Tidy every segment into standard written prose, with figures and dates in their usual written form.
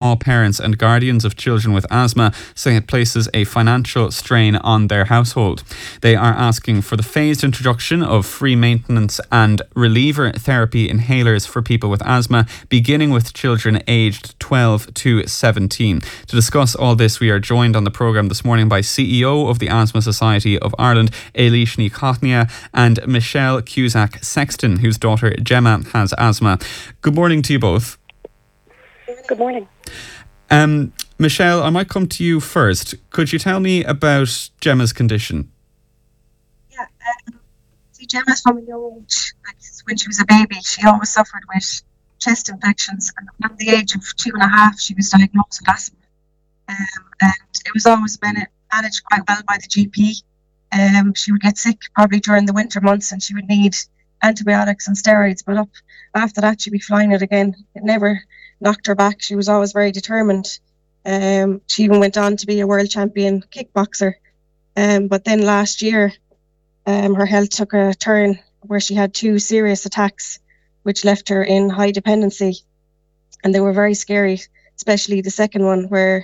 all parents and guardians of children with asthma, saying it places a financial strain on their household. They are asking for the phased introduction of free maintenance and reliever therapy inhalers for people with asthma, beginning with children aged 12 to 17. To discuss all this, we are joined on the programme this morning by CEO of the Asthma Society of Ireland, Eilís Ní Chotnaithe, and Michelle Cusack-Sexton, whose daughter Gemma has asthma. Good morning to you both. Good morning. Michelle, I might come to you first. Could you tell me about Gemma's condition? Yeah, see, Gemma's from a young age, like when she was a baby, she always suffered with chest infections, and at the age of 2.5, she was diagnosed with asthma. And it was always managed quite well by the GP. She would get sick probably during the winter months, and she would need antibiotics and steroids, but after that she'd be flying it again. It never knocked her back. She was always very determined. She even went on to be a world champion kickboxer. But then last year, her health took a turn where she had 2 serious attacks, which left her in high dependency. And they were very scary, especially the second one, where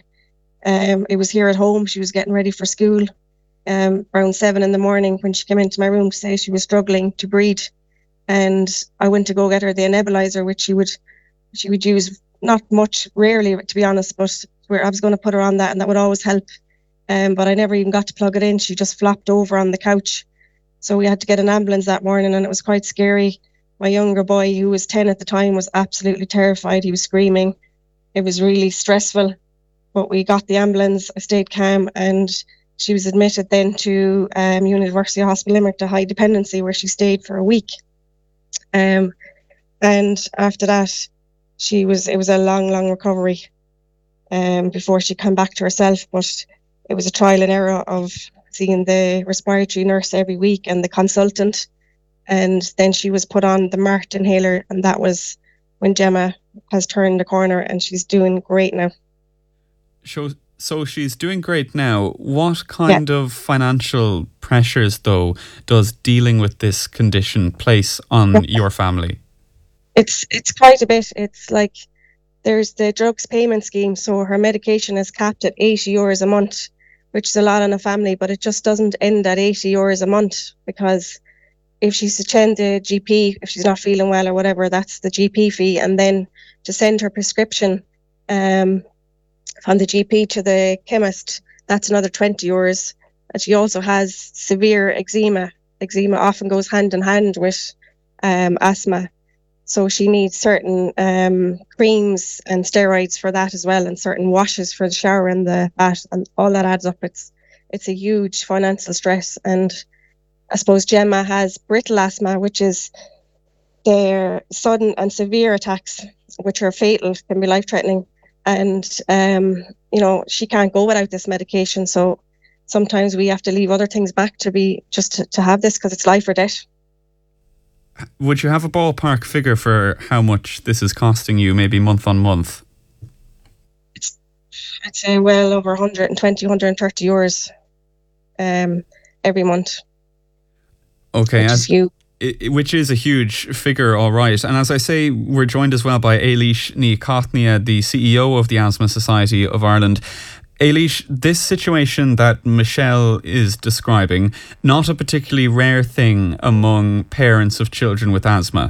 it was here at home. She was getting ready for school around 7 a.m. when she came into my room to say she was struggling to breathe. And I went to go get her the nebulizer, which she would use not much, rarely, to be honest, but where I was going to put her on that, and that would always help. But I never even got to plug it in. She just flopped over on the couch. So we had to get an ambulance that morning, and it was quite scary. My younger boy, who was 10 at the time, was absolutely terrified. He was screaming. It was really stressful. But we got the ambulance. I stayed calm, and she was admitted then to University Hospital Limerick to high dependency, where she stayed for a week. And after that, it was a long recovery before she came back to herself. But it was a trial and error of seeing the respiratory nurse every week and the consultant. And then she was put on the MART inhaler, and that was when Gemma has turned the corner, and she's doing great now. So she's doing great now. What kind of financial pressures, though, does dealing with this condition place on your family? It's quite a bit. It's like there's the drugs payment scheme, so her medication is capped at €80 a month, which is a lot on a family, but it just doesn't end at €80 a month, because if she's to attend the GP, if she's not feeling well or whatever, that's the GP fee, and then to send her prescription from the GP to the chemist, that's another €20. And she also has severe eczema. Eczema often goes hand in hand with asthma. So she needs certain creams and steroids for that as well, and certain washes for the shower and the bath, and all that adds up. It's a huge financial stress. And I suppose Gemma has brittle asthma, which is their sudden and severe attacks, which are fatal, can be life-threatening. And, she can't go without this medication. So sometimes we have to leave other things back to have this, because it's life or death. Would you have a ballpark figure for how much this is costing you, maybe month on month? I'd say well over 120, 130 euros every month. Okay. Which is a huge figure, all right. And as I say, we're joined as well by Eilís Ní Chotnaithe, the CEO of the Asthma Society of Ireland. Eilís, this situation that Michelle is describing, not a particularly rare thing among parents of children with asthma.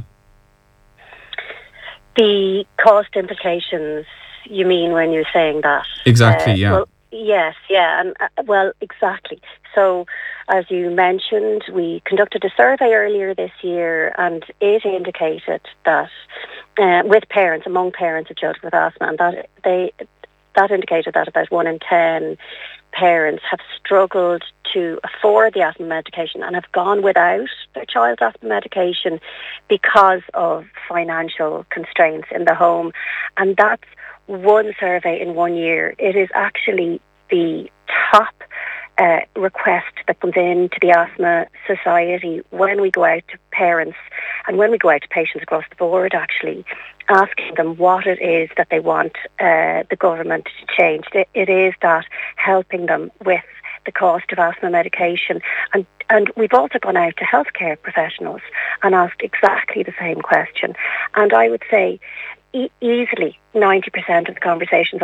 The cost implications, you mean when you're saying that? Exactly, yeah. Well, yes, yeah, and exactly. So, as you mentioned, we conducted a survey earlier this year, and it indicated that among parents of children with asthma, and that indicated that about 1 in 10 parents have struggled to afford the asthma medication and have gone without their child's asthma medication because of financial constraints in the home. And that's one survey in 1 year. It is actually the top request that comes in to the Asthma Society when we go out to parents and when we go out to patients across the board, actually, asking them what it is that they want the government to change. It is that helping them with the cost of asthma medication. And we've also gone out to healthcare professionals and asked exactly the same question. And I would say easily 90% of the conversations